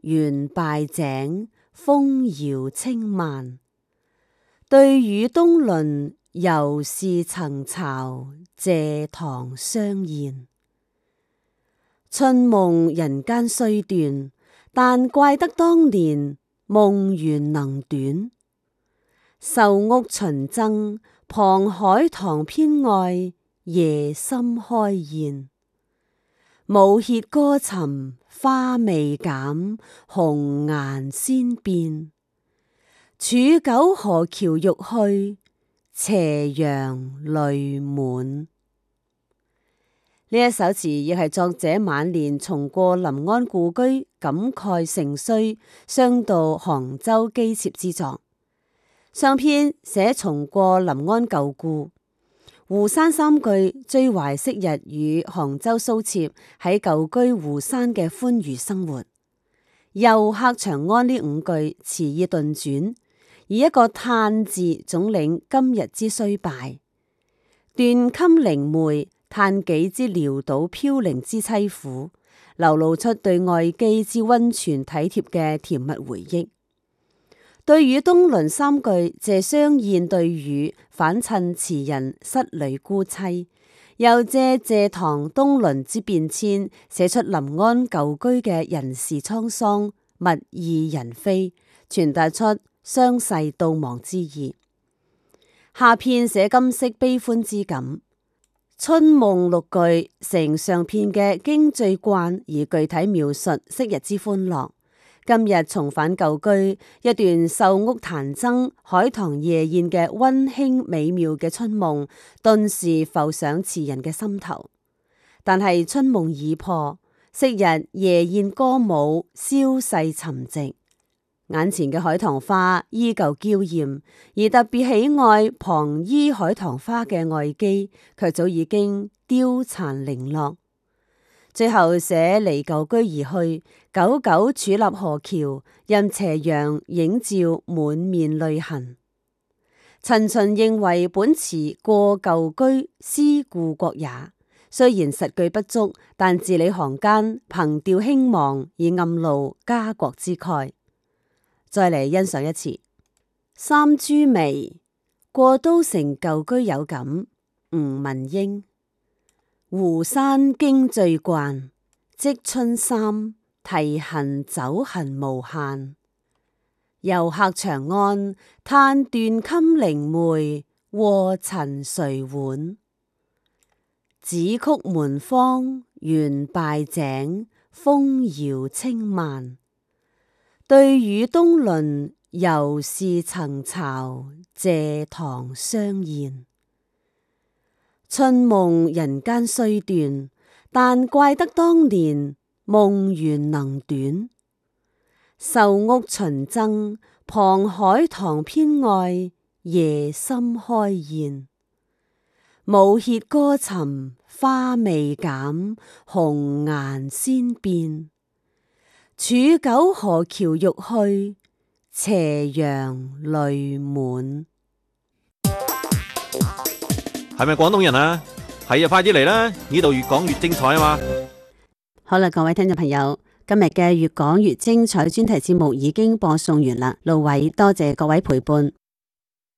懸敗井，風搖清漫。對與東鄰，猶是層巢，謝堂相宴。春夢人間雖斷，但怪得當年夢圓能短。壽屋秦僧，傍海棠偏愛，夜深開宴。舞榭歌沉，花未減，紅顏先變。處久河橋欲去，斜陽淚滿。呢一首詞亦係作者晚年重過臨安故居，感慨盛衰，傷悼杭州姬妾之作。上篇寫重過臨安舊故，湖山三句追懷昔日與杭州蘇妾喺舊居湖山嘅歡愉生活。又客長安呢五句詞意頓轉，以一個嘆字總領今日之衰敗。斷衾靈媒嘆己之潦倒飄零之淒苦，流露出對愛姬之溫存體貼嘅甜蜜回憶。對與東鄰三句借相宴對語，反襯詞人失女孤妻，又借謝堂東鄰之變遷，寫出臨安舊居嘅人事滄桑、物是人非，傳達出傷逝悼亡之意。下片寫今昔悲歡之感。春夢六句成上片嘅經敘慣而具體描述昔日之歡樂。今日重返舊居，一段壽屋彈僧、海棠夜宴嘅溫馨美妙嘅春夢，頓時浮上詞人嘅心頭。但係春夢已破，昔日夜宴歌舞消逝沉寂，眼前嘅海棠花依舊嬌艷，而特別喜愛旁依海棠花嘅愛姬，卻早已經凋殘零落。最後寫離舊居而去，久久矗立河橋，任斜陽映照滿面淚痕。陳循認為本詞過舊居思故國也，雖然實句不足，但字裏行間憑吊興亡而暗露家國之慨。再嚟欣賞一次三株薇，過都城舊居有感，吳文英。湖山經敘慣，積春衫，啼恨酒痕無限。遊客長安，嘆斷衾靈媒，禍陳誰浣。紫曲門芳，懸敗井，風搖清漫。對與東鄰，猶是層巢，謝堂相宴。春夢人間雖斷，但怪得當年夢圓能短。壽屋秦僧，傍海棠偏愛，夜深開宴。舞榭歌沉，花未減，紅顏先變。處久河橋欲去，斜陽淚滿。 係咪廣東人啊？係啊，快啲嚟啦！呢度越講越精彩啊嘛！ 好啦，各位聽眾朋友，今日嘅越講越精彩專題節目已經播送完啦。路偉多謝各位陪伴，